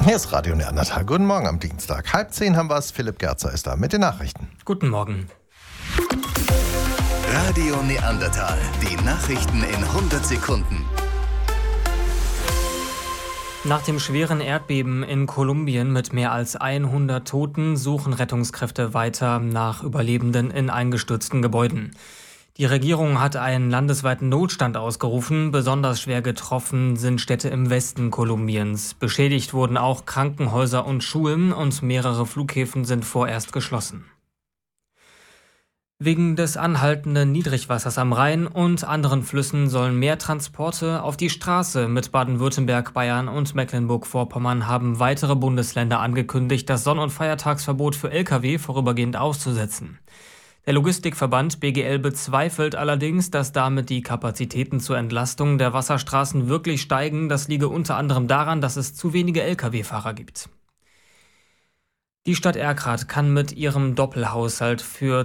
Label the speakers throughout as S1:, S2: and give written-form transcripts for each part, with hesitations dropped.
S1: Hier ist Radio Neandertal. Guten Morgen am Dienstag. 9:30 haben wir es. Philipp Gerzer ist da mit den Nachrichten.
S2: Guten Morgen.
S3: Radio Neandertal. Die Nachrichten in 100 Sekunden.
S2: Nach dem schweren Erdbeben in Kolumbien mit mehr als 100 Toten suchen Rettungskräfte weiter nach Überlebenden in eingestürzten Gebäuden. Die Regierung hat einen landesweiten Notstand ausgerufen. Besonders schwer getroffen sind Städte im Westen Kolumbiens. Beschädigt wurden auch Krankenhäuser und Schulen und mehrere Flughäfen sind vorerst geschlossen. Wegen des anhaltenden Niedrigwassers am Rhein und anderen Flüssen sollen mehr Transporte auf die Straße. Mit Baden-Württemberg, Bayern und Mecklenburg-Vorpommern haben weitere Bundesländer angekündigt, das Sonn- und Feiertagsverbot für Lkw vorübergehend auszusetzen. Der Logistikverband BGL bezweifelt allerdings, dass damit die Kapazitäten zur Entlastung der Wasserstraßen wirklich steigen. Das liege unter anderem daran, dass es zu wenige Lkw-Fahrer gibt. Die Stadt Erkrath kann mit ihrem Doppelhaushalt für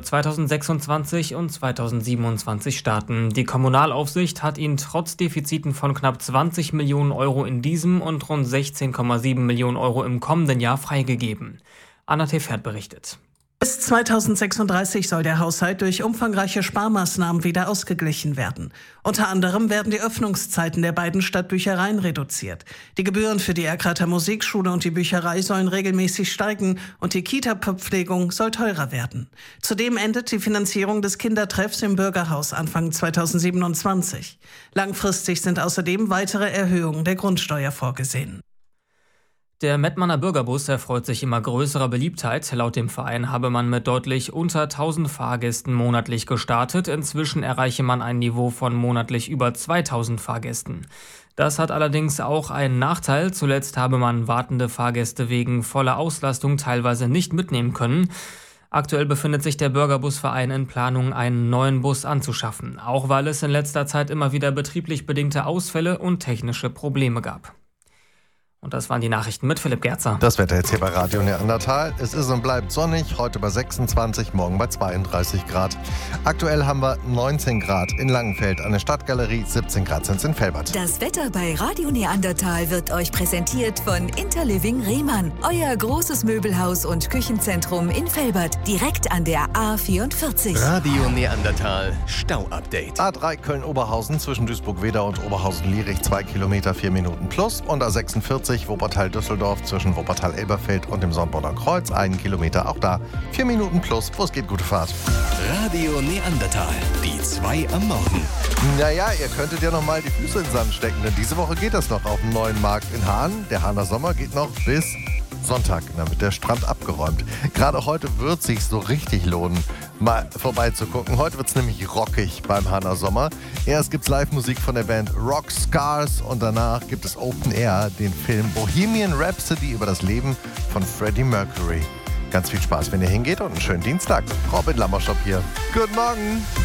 S2: 2026 und 2027 starten. Die Kommunalaufsicht hat ihn trotz Defiziten von knapp 20 Millionen Euro in diesem und rund 16,7 Millionen Euro im kommenden Jahr freigegeben. Anna Tefert berichtet.
S4: Bis 2036 soll der Haushalt durch umfangreiche Sparmaßnahmen wieder ausgeglichen werden. Unter anderem werden die Öffnungszeiten der beiden Stadtbüchereien reduziert. Die Gebühren für die Erkrather Musikschule und die Bücherei sollen regelmäßig steigen und die Kita-Verpflegung soll teurer werden. Zudem endet die Finanzierung des Kindertreffs im Bürgerhaus Anfang 2027. Langfristig sind außerdem weitere Erhöhungen der Grundsteuer vorgesehen.
S2: Der Mettmanner Bürgerbus erfreut sich immer größerer Beliebtheit. Laut dem Verein habe man mit deutlich unter 1000 Fahrgästen monatlich gestartet. Inzwischen erreiche man ein Niveau von monatlich über 2000 Fahrgästen. Das hat allerdings auch einen Nachteil. Zuletzt habe man wartende Fahrgäste wegen voller Auslastung teilweise nicht mitnehmen können. Aktuell befindet sich der Bürgerbusverein in Planung, einen neuen Bus anzuschaffen. Auch weil es in letzter Zeit immer wieder betrieblich bedingte Ausfälle und technische Probleme gab. Und das waren die Nachrichten mit Philipp Gerzer.
S1: Das Wetter jetzt hier bei Radio Neandertal. Es ist und bleibt sonnig, heute bei 26, morgen bei 32 Grad. Aktuell haben wir 19 Grad in Langenfeld an der Stadtgalerie, 17 Grad sind es in Velbert.
S5: Das Wetter bei Radio Neandertal wird euch präsentiert von Interliving Rehmann. Euer großes Möbelhaus und Küchenzentrum in Velbert, direkt an der A44.
S3: Radio Neandertal Stau-Update.
S1: A3 Köln-Oberhausen zwischen Duisburg-Wedau und Oberhausen-Lierich 2 Kilometer 4 Minuten plus und A46 Wuppertal-Düsseldorf zwischen Wuppertal-Elberfeld und dem Sontborner Kreuz 1 Kilometer, auch da 4 Minuten plus. Wo es geht, gute Fahrt.
S3: Radio Neandertal, die 2 am Morgen.
S1: Naja, ihr könntet ja noch mal die Füße in den Sand stecken, denn diese Woche geht das noch auf dem neuen Markt in Hahn. Der Hahner Sommer geht noch bis Sonntag, dann wird der Strand abgeräumt. Gerade heute wird es sich so richtig lohnen, mal vorbeizugucken. Heute wird es nämlich rockig beim Hahner Sommer. Erst gibt es Live-Musik von der Band Rock Scars und danach gibt es Open Air, den Film Bohemian Rhapsody über das Leben von Freddie Mercury. Ganz viel Spaß, wenn ihr hingeht und einen schönen Dienstag. Robin Lammerschop hier. Guten Morgen!